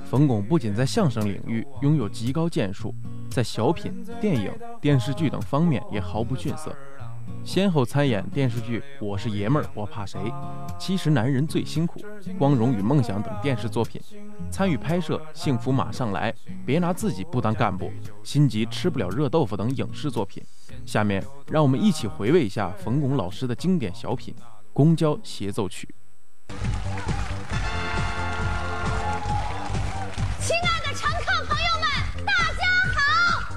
冯巩不仅在相声领域拥有极高建树，在小品、电影、电视剧等方面也毫不逊色，先后参演电视剧《我是爷们儿我怕谁》《其实男人最辛苦》《光荣与梦想》等电视作品，参与拍摄《幸福马上来》《别拿自己不当干部》《心急吃不了热豆腐》等影视作品。下面让我们一起回味一下冯巩老师的经典小品《公交协奏曲》。 亲爱的乘客朋友们，大家好！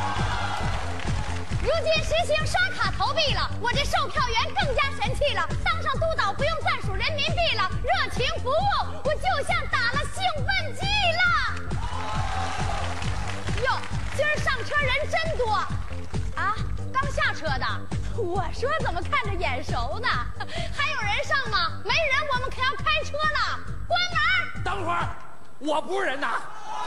如今实行刷卡投币了，我这售票员更加神气了，当上督导不用再数人民币了，热情服务，我就像打了兴奋剂了。哟，今儿上车人真多啊！刚下车的，我说怎么看着眼熟呢？还有人上吗？没人，我们可要开车了。关门！ 等会儿，我不是人呐！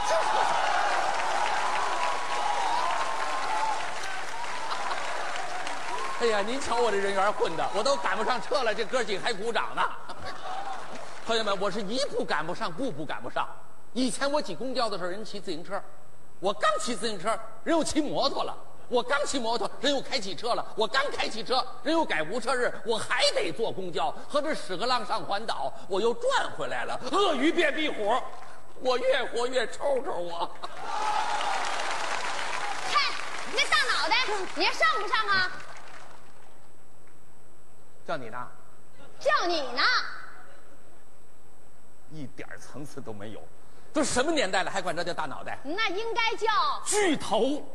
哎呀，您瞧我这人缘混的，我都赶不上车了，这哥几个还鼓掌呢。朋友们，我是一步赶不上，步步赶不上。以前我挤公交的时候，人骑自行车；我刚骑自行车，人又骑摩托了；我刚骑摩托，人又开汽车了；我刚开汽车，人又改无车日，我还得坐公交，合着使个浪上环岛，我又转回来了。鳄鱼变壁虎，我越活越抽抽我。 嗨，你这大脑袋，你还上不上啊？ 叫你呢？ 叫你呢？ 一点层次都没有，都什么年代了，还管这叫大脑袋？ 那应该叫巨头。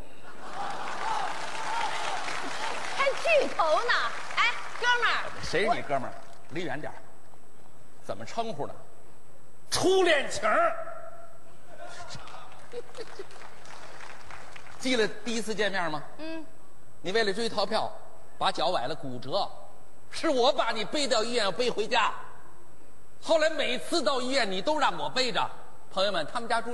还巨头呢！哎，哥们儿， 谁是你哥们儿？离远点儿。怎么称呼呢？初恋情儿。记得第一次见面吗？你为了追逃票，把脚崴了骨折，是我把你背到医院，要背回家。后来每次到医院，你都让我背着。朋友们，他们家住